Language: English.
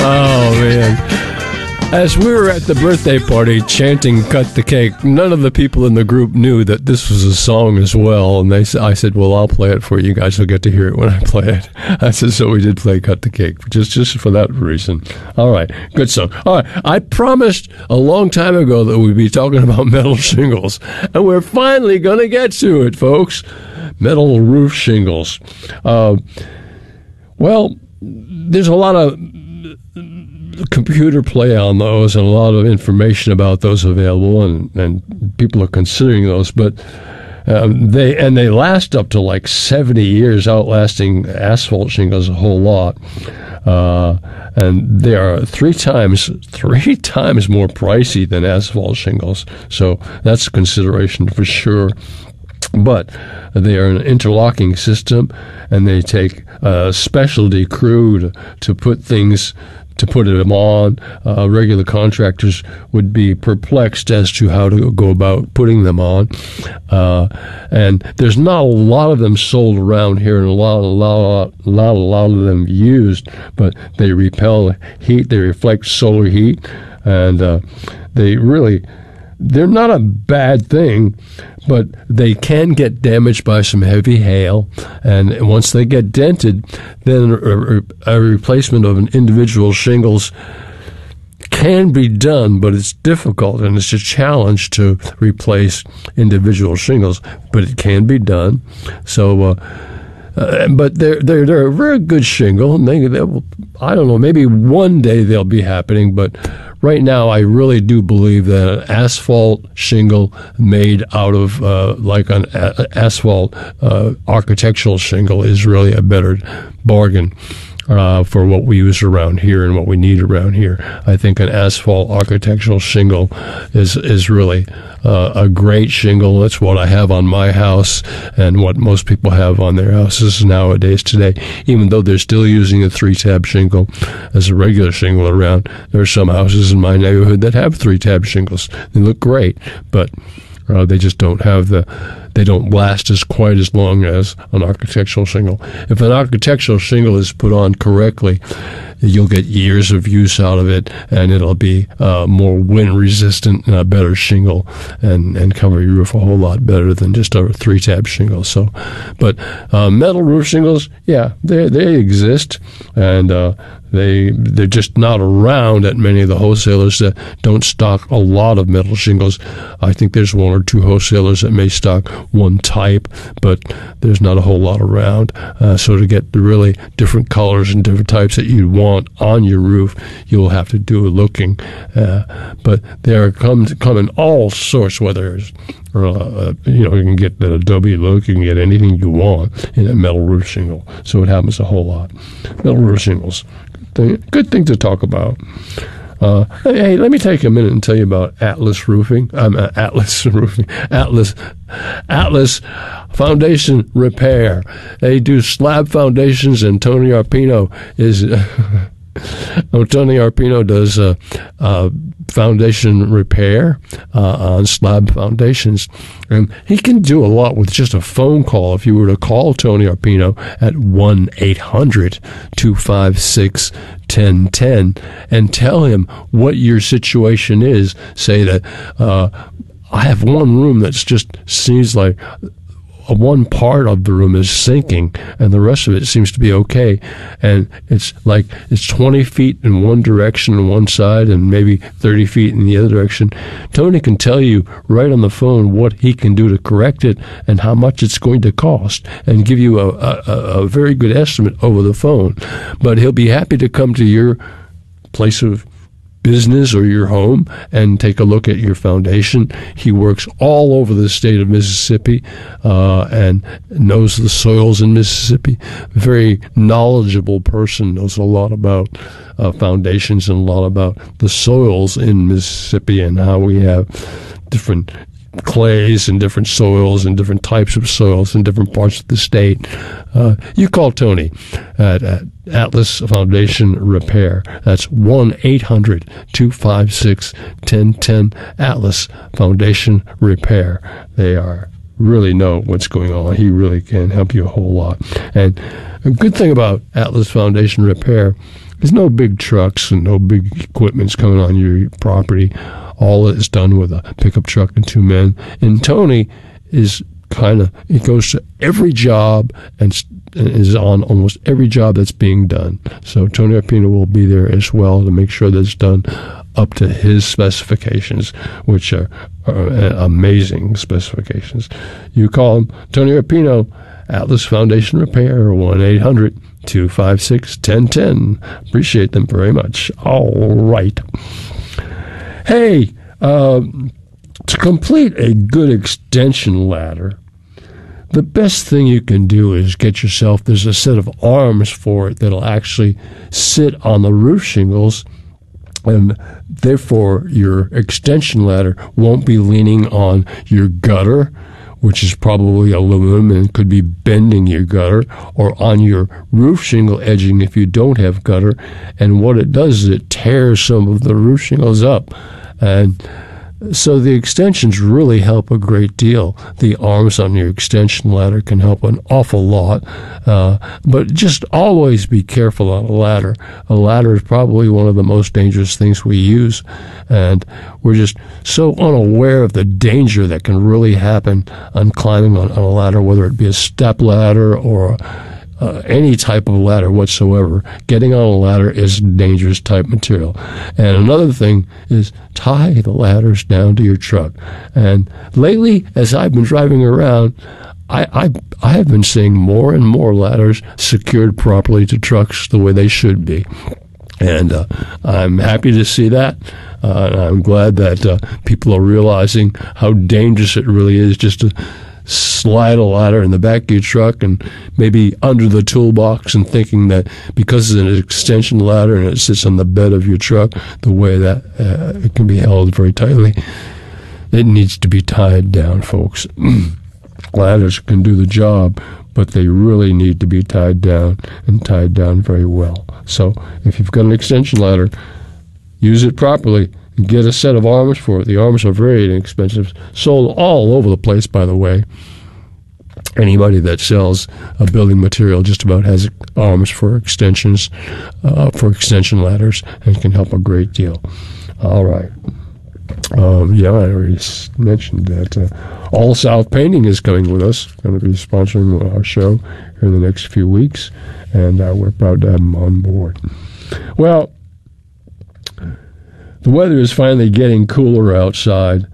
Oh, man. As we were at the birthday party chanting Cut the Cake, none of the people in the group knew that this was a song as well. And I said, well, I'll play it for you. You guys will get to hear it when I play it. I said, so we did play Cut the Cake, just for that reason. All right, good song. All right, I promised a long time ago that we'd be talking about metal shingles, and we're finally going to get to it, folks. Metal roof shingles. Well, there's a lot of computer play on those and a lot of information about those available, and people are considering those, but they last up to like 70 years, outlasting asphalt shingles a whole lot, and they are three times more pricey than asphalt shingles, so that's a consideration for sure. But they are an interlocking system, and they take a specialty crew to put them on. Regular contractors would be perplexed as to how to go about putting them on. And there's not a lot of them sold around here, and a lot of them used, but they repel heat, they reflect solar heat, and they're not a bad thing, but they can get damaged by some heavy hail, and once they get dented, then a replacement of an individual shingles can be done, but it's difficult, and it's a challenge to replace individual shingles, but it can be done. So, but they're a very good shingle, and they will, I don't know, maybe one day they'll be happening, but right now, I really do believe that an asphalt shingle made out of like an asphalt architectural shingle is really a better bargain for what we use around here and what we need around here. I think an asphalt architectural shingle is really a great shingle. That's what I have on my house and what most people have on their houses nowadays today. Even though they're still using a 3-tab shingle as a regular shingle around, there are some houses in my neighborhood that have 3-tab shingles. They look great, but they just don't have they don't last quite as long as an architectural shingle. If an architectural shingle is put on correctly, you'll get years of use out of it, and it'll be more wind resistant and a better shingle, and cover your roof a whole lot better than just a 3-tab shingle. So, but metal roof shingles, yeah, they exist, and they're just not around at many of the wholesalers that don't stock a lot of metal shingles. I think there's one or two wholesalers that may stock one type, but there's not a whole lot around. So to get the really different colors and different types that you want on your roof, you'll have to do a looking. But there come in all sorts, whether it's you can get the Adobe look, you can get anything you want in a metal roof shingle. So it happens a whole lot. Metal roof shingles, good thing to talk about. Hey, let me take a minute and tell you about Atlas Roofing. Atlas Foundation Repair. They do slab foundations, and Tony Arpino does foundation repair on slab foundations. And he can do a lot with just a phone call. If you were to call Tony Arpino at 1-800-256-1010 and tell him what your situation is, say that I have one room that's just seems like one part of the room is sinking and the rest of it seems to be okay, and it's 20 feet in one direction on one side and maybe 30 feet in the other direction. Tony can tell you right on the phone what he can do to correct it and how much it's going to cost, and give you a very good estimate over the phone. But he'll be happy to come to your place of business or your home and take a look at your foundation. He works all over the state of Mississippi and knows the soils in Mississippi. Very knowledgeable person, knows a lot about foundations and a lot about the soils in Mississippi and how we have different clays and different soils and different types of soils in different parts of the state. You call Tony at Atlas Foundation Repair. That's 1-800-256-1010, Atlas Foundation Repair. They really know what's going on. He really can help you a whole lot. And a good thing about Atlas Foundation Repair There's no big trucks and no big equipments coming on your property. All is done with a pickup truck and 2 men. And Tony is he goes to every job and is on almost every job that's being done. So Tony Arpino will be there as well to make sure that it's done up to his specifications, which are amazing specifications. You call him Tony Arpino, Atlas Foundation Repair, 1-800-256-1010. Appreciate them very much. All right. Hey, to complete a good extension ladder, the best thing you can do is get yourself, there's a set of arms for it that'll actually sit on the roof shingles, and therefore your extension ladder won't be leaning on your gutter, which is probably aluminum and could be bending your gutter, or on your roof shingle edging if you don't have gutter. And what it does is it tears some of the roof shingles up. And so the extensions really help a great deal. The arms on your extension ladder can help an awful lot. But just always be careful on a ladder. A ladder is probably one of the most dangerous things we use. And we're just so unaware of the danger that can really happen on climbing on a ladder, whether it be a step ladder or any type of ladder whatsoever. Getting on a ladder is dangerous type material. And another thing is tie the ladders down to your truck. And lately, as I've been driving around, I have been seeing more and more ladders secured properly to trucks the way they should be. And I'm happy to see that. I'm glad that people are realizing how dangerous it really is just to slide a ladder in the back of your truck and maybe under the toolbox, and thinking that because it's an extension ladder and it sits on the bed of your truck, the way that it can be held very tightly, it needs to be tied down, folks. Ladders can do the job, but they really need to be tied down, and tied down very well. So if you've got an extension ladder, use it properly. Get a set of arms for it. The arms are very inexpensive. Sold all over the place, by the way. Anybody that sells a building material just about has arms for extensions, for extension ladders, and can help a great deal. All right. I already mentioned that All South Painting is coming with us, going to be sponsoring our show in the next few weeks, and we're proud to have them on board. Well, the weather is finally getting cooler outside,